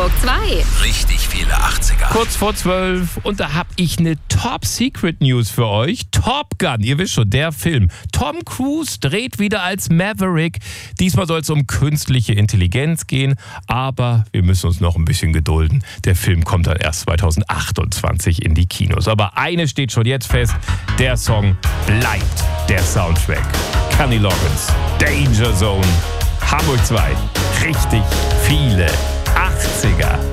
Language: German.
Hamburg 2. Richtig viele 80er. Kurz vor 12 und da habe ich eine Top-Secret-News für euch. Top Gun, ihr wisst schon, der Film. Tom Cruise dreht wieder als Maverick. Diesmal soll es um künstliche Intelligenz gehen, aber wir müssen uns noch ein bisschen gedulden. Der Film kommt dann erst 2028 in die Kinos. Aber eines steht schon jetzt fest, der Song bleibt der Soundtrack. Kenny Loggins, Danger Zone, Hamburg 2, richtig viele 80er.